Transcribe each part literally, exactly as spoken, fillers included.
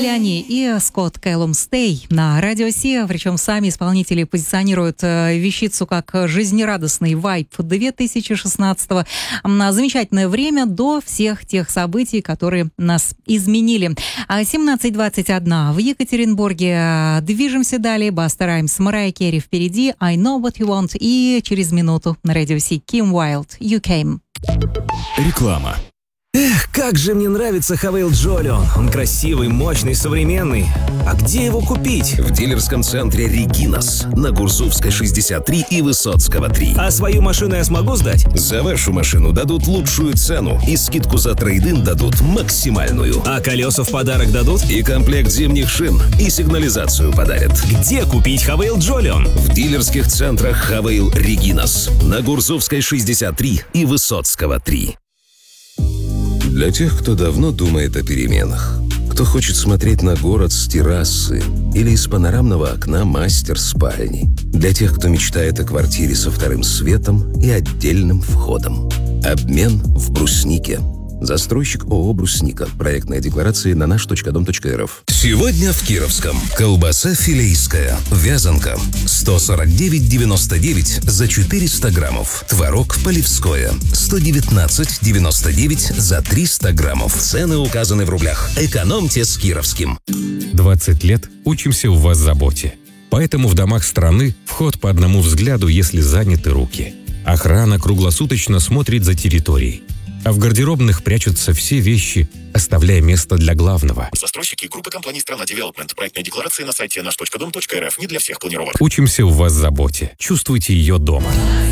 Леони и Скотт Кэллум «Stay» на Радио Си, причем сами исполнители позиционируют вещицу как жизнерадостный вайб две тысячи шестнадцатого. Замечательное время до всех тех событий, которые нас изменили. семнадцать двадцать один в Екатеринбурге. Движемся далее. Баста Раймс, Марайя Керри впереди. I Know What You Want. И через минуту на Радио Си Ким Уайлд You Came. Реклама. Эх, как же мне нравится Хавейл Джолион. Он красивый, мощный, современный. А где его купить? В дилерском центре «Регинас» на Гурзувской шестьдесят три и Высоцкого три. А свою машину я смогу сдать? За вашу машину дадут лучшую цену и скидку за трейд-ин дадут максимальную. А колеса в подарок дадут? И комплект зимних шин, и сигнализацию подарят. Где купить Хавейл Джолион? В дилерских центрах «Хавейл Регинас» на Гурзувской шестьдесят три и Высоцкого три. Для тех, кто давно думает о переменах, кто хочет смотреть на город с террасы или из панорамного окна мастер-спальни, для тех, кто мечтает о квартире со вторым светом и отдельным входом. Обмен в Бруснике. Застройщик ООО «Брусника». Проектная декларация на наш точка дом точка эр эф. Сегодня в Кировском. Колбаса филейская. Вязанка. сто сорок девять девяносто девять за четыреста граммов. Творог Полевское. сто девятнадцать девяносто девять за триста граммов. Цены указаны в рублях. Экономьте с Кировским. двадцать лет учимся у вас заботе. Поэтому в домах страны вход по одному взгляду, если заняты руки. Охрана круглосуточно смотрит за территорией. А в гардеробных прячутся все вещи, оставляя место для главного. Застройщики группы компаний «Страна Девелопмент». Проектная декларация на сайте наш точка дом точка эр эф. Не для всех планировок. Учимся у вас заботе. Чувствуйте ее дома.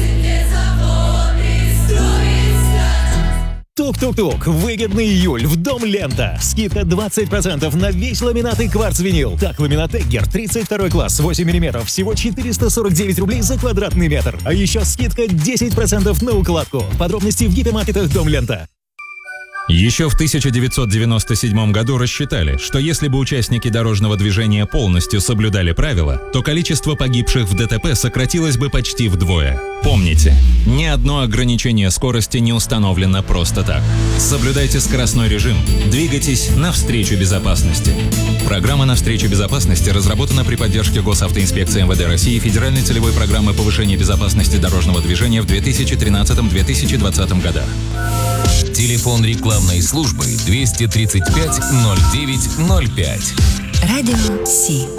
Тук-тук-тук. Выгодный июль в Дом Лента. Скидка двадцать процентов на весь ламинат и кварц-винил. Так, ламинат Эггер, тридцать второй класс, восемь миллиметров, всего четыреста сорок девять рублей за квадратный метр. А еще скидка десять процентов на укладку. Подробности в гипермаркетах Дом Лента. Еще в тысяча девятьсот девяносто седьмом году рассчитали, что если бы участники дорожного движения полностью соблюдали правила, то количество погибших в ДТП сократилось бы почти вдвое. Помните, ни одно ограничение скорости не установлено просто так. Соблюдайте скоростной режим, двигайтесь навстречу безопасности. Программа «Навстречу безопасности» разработана при поддержке Госавтоинспекции эм вэ дэ России и Федеральной целевой программы повышения безопасности дорожного движения в две тысячи тринадцатом — две тысячи двадцатом годах. Телефон рекламной службы двести тридцать пять ноль девять ноль пять. Радио Си.